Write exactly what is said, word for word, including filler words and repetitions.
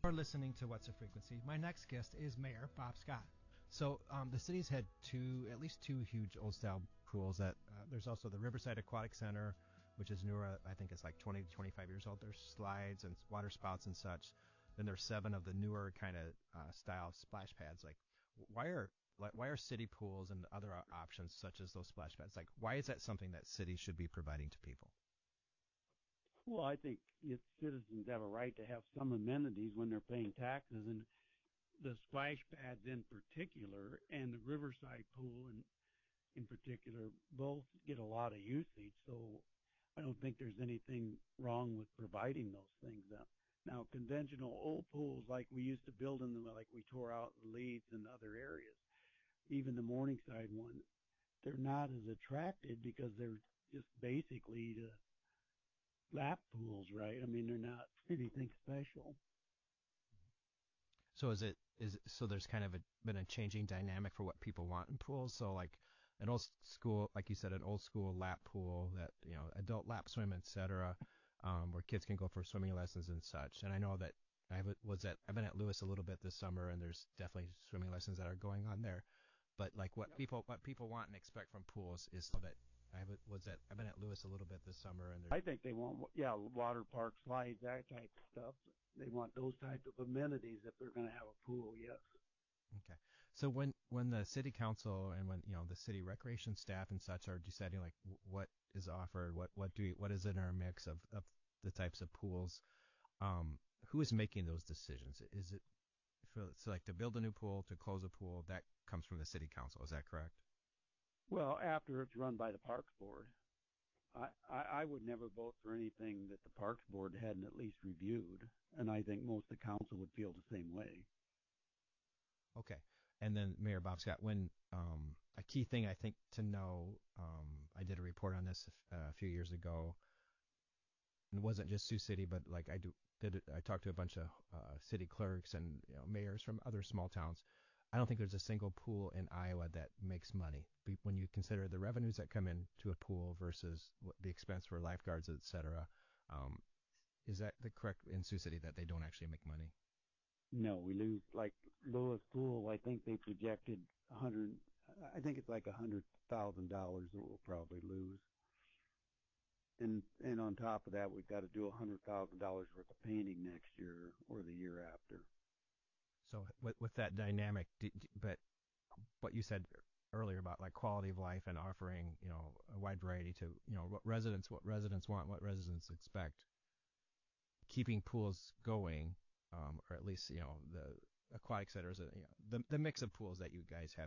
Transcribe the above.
You're listening to What's a Frequency. My next guest is Mayor Bob Scott. So um, the city's had two, at least two huge old-style pools. That uh, there's also the Riverside Aquatic Center, which is newer. I think it's like twenty to twenty-five years old. There's slides and water spouts and such. Then there's seven of the newer kind of uh, style splash pads. Like, why are like, why are city pools and other options such as those splash pads? Like, why is that something that cities should be providing to people? Well, I think it, citizens have a right to have some amenities when they're paying taxes, and the splash pads in particular and the Riverside pool in, in particular both get a lot of usage, so I don't think there's anything wrong with providing those things. Now, now conventional old pools like we used to build in them, like we tore out in Leeds and other areas, even the Morningside one, they're not as attractive because they're just basically to lap pools, right? I mean, they're not anything special. So is it is so there's kind of a, been a changing dynamic for what people want in pools. So like an old school, like you said, an old school lap pool that, you know, adult lap swim, et cetera, um, where kids can go for swimming lessons and such. And I know that I was at I've been at Lewis a little bit this summer, and there's definitely swimming lessons that are going on there. But like what people what people want and expect from pools is so that I was at I've been at Lewis a little bit this summer, and I think they want yeah water park slides, that type of stuff. They want those type of amenities if they're going to have a pool. Yes. Okay. So when when the city council and when you know the city recreation staff and such are deciding like what is offered, what what do you, what is in our mix of, of the types of pools, um, who is making those decisions? Is it for so like to build a new pool, to close a pool? That comes from the city council. Is that correct? Well, after it's run by the Parks Board, I, I, I would never vote for anything that the Parks Board hadn't at least reviewed, and I think most of the council would feel the same way. Okay. And then Mayor Bob Scott, when um, a key thing I think to know, um, I did a report on this a, a few years ago, and it wasn't just Sioux City, but like I do, did I talked to a bunch of uh, city clerks and you know, mayors from other small towns. I don't think there's a single pool in Iowa that makes money. When you consider the revenues that come into a pool versus what the expense for lifeguards, et cetera, um, is that the correct in Sioux City that they don't actually make money? No, we lose, like Lewis Pool, I think they projected a hundred, I think it's like a hundred thousand dollars that we'll probably lose. And and on top of that, we've got to do a hundred thousand dollars worth of painting next year or the year after. So with, with that dynamic, but what you said earlier about like quality of life and offering, you know, a wide variety to, you know, what residents, what residents want, what residents expect, keeping pools going, um, or at least, you know, the aquatic centers, you know, the, the mix of pools that you guys have